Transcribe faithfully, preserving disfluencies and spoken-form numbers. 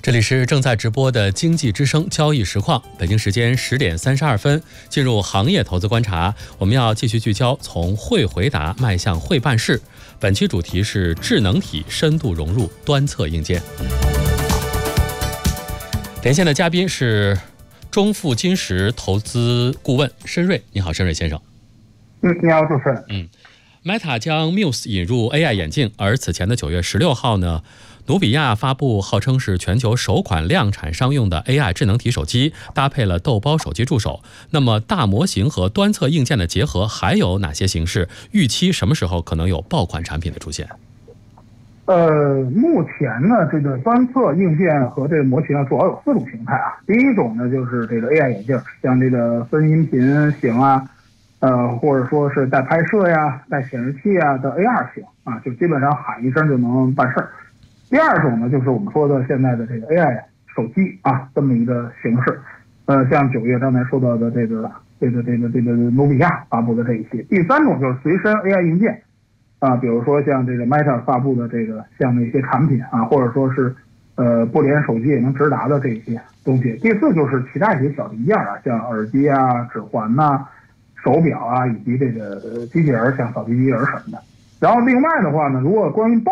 这里是正在直播的经济之声交易实况，北京时间十点三十二分，进入行业投资观察，我们要继续聚焦从会回答迈向会办事。本期主题是智能体深度融入端侧硬件。连线的嘉宾是中富金石投资顾问申瑞，你好，申瑞先生。 嗯，你好，主持人。 嗯 ，Meta 将 Muse 引入 A I 眼镜，而此前的九月十六号呢，努比亚发布号称是全球首款量产商用的 A I 智能体手机，搭配了豆包手机助手。那么大模型和端侧硬件的结合还有哪些形式？预期什么时候可能有爆款产品的出现？ 呃，目前呢，这个端侧硬件和这个模型主要有四种形态啊。第一种呢，就是这个 A I 眼镜，像这个分音频型啊，呃，或者说是带拍摄呀、带显示器啊的 A R 型啊，就基本上喊一声就能办事儿。第二种呢，就是我们说的现在的这个 A I 手机啊，这么一个形式。呃，像九月刚才说到的这个这个这个这个努比亚发布的这一些。第三种就是随身 A I 硬件。啊，比如说像这个 Meta 发布的这个像那些产品啊，或者说是呃不连手机也能直达的这些东西。第四就是其他一些小零件啊，像耳机啊、指环呐、啊、手表啊，以及这个机器人，像扫地机器人什么的。然后另外的话呢，如果关于爆